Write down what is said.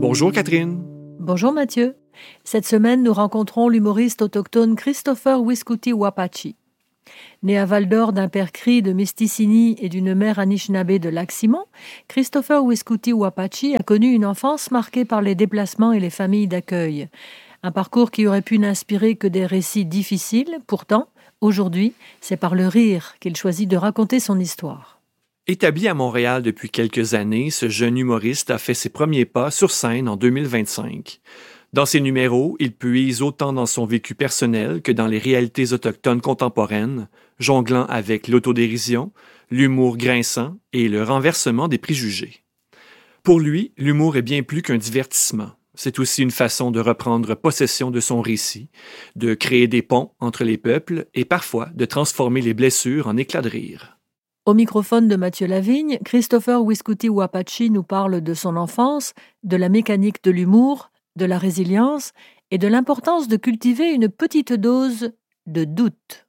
Bonjour Catherine. Bonjour Mathieu. Cette semaine, nous rencontrons l'humoriste autochtone Christopher Wiskuti Wapachi. Né à Val-d'Or d'un père Cri de Mistisini et d'une mère Anishinaabe de Lac-Simon, Christopher Wiskuti Wapachi a connu une enfance marquée par les déplacements et les familles d'accueil. Un parcours qui aurait pu n'inspirer que des récits difficiles. Pourtant, aujourd'hui, c'est par le rire qu'il choisit de raconter son histoire. Établi à Montréal depuis quelques années, ce jeune humoriste a fait ses premiers pas sur scène en 2025. Dans ses numéros, il puise autant dans son vécu personnel que dans les réalités autochtones contemporaines, jonglant avec l'autodérision, l'humour grinçant et le renversement des préjugés. Pour lui, l'humour est bien plus qu'un divertissement. C'est aussi une façon de reprendre possession de son récit, de créer des ponts entre les peuples et parfois de transformer les blessures en éclats de rire. Au microphone de Mathieu Lavigne, Christopher Wiskuti Wapachi nous parle de son enfance, de la mécanique de l'humour, de la résilience et de l'importance de cultiver une petite dose de doute.